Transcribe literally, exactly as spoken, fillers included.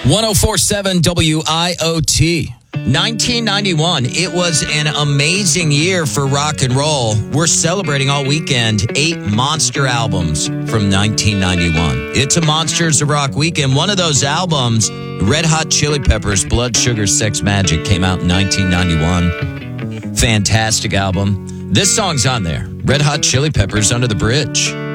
one oh four point seven W I O T. nineteen ninety-one. It was an amazing year for rock and roll. We're celebrating all weekend eight monster albums from nineteen ninety-one. It's a Monsters of Rock weekend. One of those albums, Red Hot Chili Peppers' Blood Sugar Sex Magic, came out in nineteen ninety-one. Fantastic album. This song's on there. Red Hot Chili Peppers, Under the Bridge.